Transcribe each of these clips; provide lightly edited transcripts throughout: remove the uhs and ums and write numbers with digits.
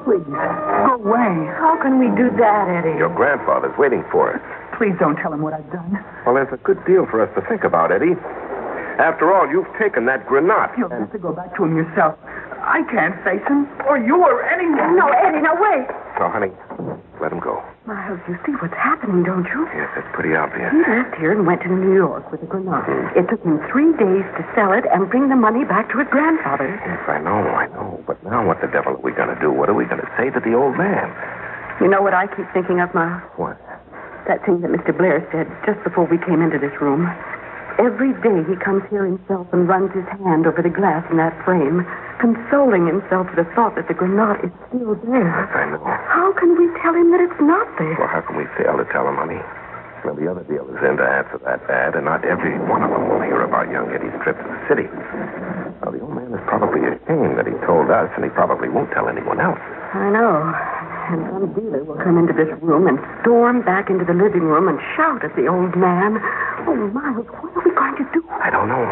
Please, go away. How can we do that, Eddie? Your grandfather's waiting for us. Please don't tell him what I've done. Well, there's a good deal for us to think about, Eddie. After all, you've taken that grenade. You'll have to go back to him yourself. I can't face him, or you, or anyone. No, Eddie, no, wait. No, honey, let him go. Miles, you see what's happening, don't you? Yes, that's pretty obvious. He left here and went to New York with a grenade. It took him 3 days to sell it and bring the money back to his grandfather. Yes, I know. But now what the devil are we going to do? What are we going to say to the old man? You know what I keep thinking of, Miles? What? That thing that Mr. Blair said just before we came into this room. Every day he comes here himself and runs his hand over the glass in that frame, consoling himself with the thought that the grenade is still there. Yes, I know. How can we tell him that it's not there? Well, how can we fail to tell him, honey? Well, the other deal is in to answer that ad, and not every one of them will hear about young Eddie's trip to the city. Now, the old man is probably ashamed that he told us, and he probably won't tell anyone else. I know. And some dealer will come into this room and storm back into the living room and shout at the old man. Oh, Miles, what are we going to do? I don't know.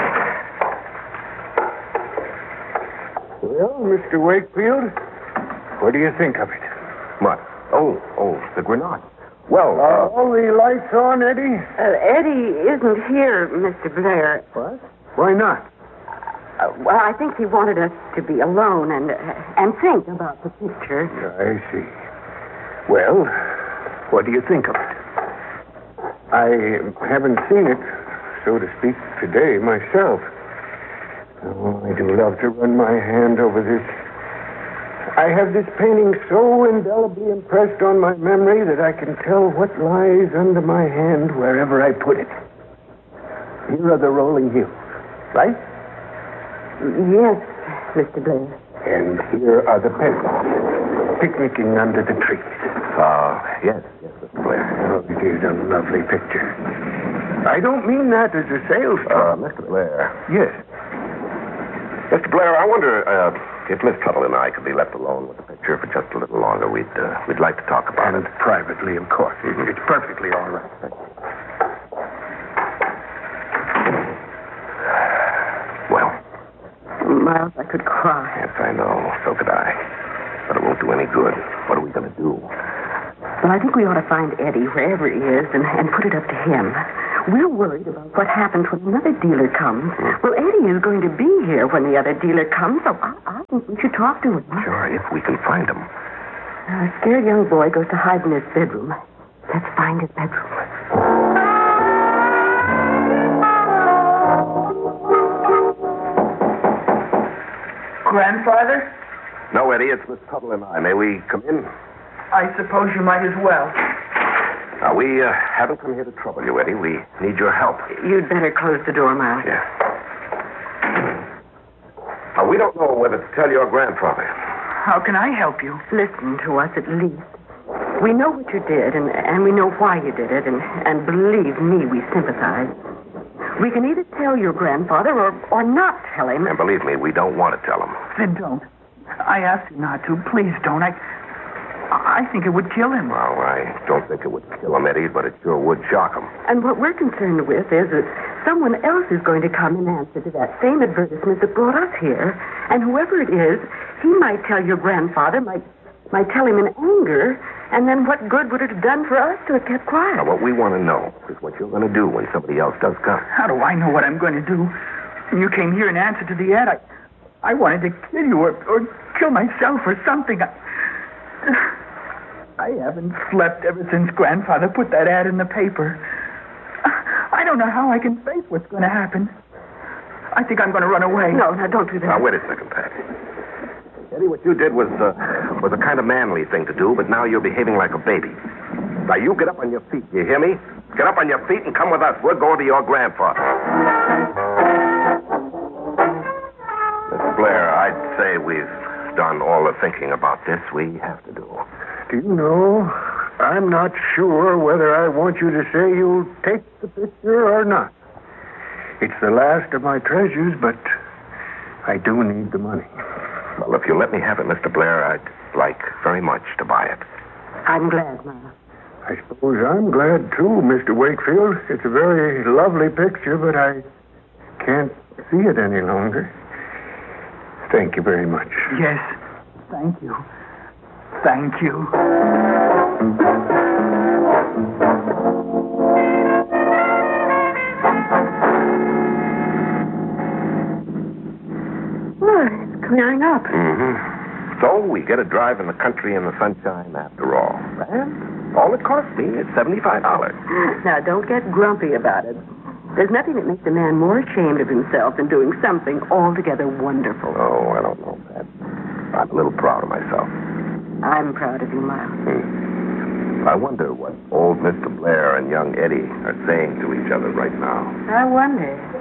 Well, Mr. Wakefield, what do you think of it? What? Oh, the grenade. Well, Are all the lights on, Eddie? Eddie isn't here, Mr. Blair. What? Why not? Well, I think he wanted us to be alone and think about the picture. I see. Well, what do you think of it? I haven't seen it, so to speak, today myself. Oh, I do love to run my hand over this. I have this painting so indelibly impressed on my memory that I can tell what lies under my hand wherever I put it. Here are the rolling hills, right? Yes, Mr. Blair. And here are the peasants, picnicking under the trees. Yes, Mr. Blair. Oh, it is a lovely picture. I don't mean that as a sales talk. Mr. Blair. Yes. Mr. Blair, I wonder if Miss Tuttle and I could be left alone with the picture for just a little longer. We'd like to talk about And it. privately, of course. It's perfectly all right. Well, Miles, I could cry. yes, I know. So could I. But it won't do any good. What are we going to do? Well, I think we ought to find Eddie wherever he is and put it up to him. We're worried about what happens when another dealer comes. Well, Eddie is going to be here when the other dealer comes, so I think we should talk to him. Sure, if we can find him. A scared young boy goes to hide in his bedroom. Let's find his bedroom. Grandfather? No, Eddie, it's Miss Tuttle and I. May we come in? I suppose you might as well. Now, we haven't come here to trouble you, Eddie. We need your help. You'd better close the door, Miles. Yeah. Now, we don't know whether to tell your grandfather. How can I help you? Listen to us at least. We know what you did, and we know why you did it, and believe me, we sympathize. We can either tell your grandfather or not tell him. And believe me, we don't want to tell him. Then don't. I asked you not to. Please don't. I think it would kill him. Well, I don't think it would kill him, Eddie, but it sure would shock him. And what we're concerned with is that someone else is going to come in answer to that same advertisement that brought us here. And whoever it is, he might tell your grandfather, might tell him in anger, and then what good would it have done for us to have kept quiet? Now, what we want to know is what you're going to do when somebody else does come. How do I know what I'm going to do? When you came here in answer to the ad, I wanted to kill you or kill myself or something. I haven't slept ever since Grandfather put that ad in the paper. I don't know how I can face what's going to happen. I think I'm going to run away. No, don't do that. Now, wait a second, Pat. Eddie, what you did was a kind of manly thing to do, but now you're behaving like a baby. Now, you get up on your feet, you hear me? Get up on your feet and come with us. We're going to your grandfather. Mr. Blair, I'd say we've done all the thinking about this we have to do. Do you know, I'm not sure whether I want you to say you'll take the picture or not. It's the last of my treasures, but I do need the money. Well, if you let me have it, Mr. Blair, I'd like very much to buy it. I'm glad, Mama. I suppose I'm glad, too, Mr. Wakefield. It's a very lovely picture, but I can't see it any longer. Thank you very much. Yes, thank you. Thank you. Well, it's clearing up. Mm-hmm. So we get a drive in the country in the sunshine after all. And all it cost me is $75. Now, don't get grumpy about it. There's nothing that makes a man more ashamed of himself than doing something altogether wonderful. Oh, I don't know, Pat. I'm a little proud of myself. I'm proud of you, Miles. I wonder what old Mr. Blair and young Eddie are saying to each other right now. I wonder.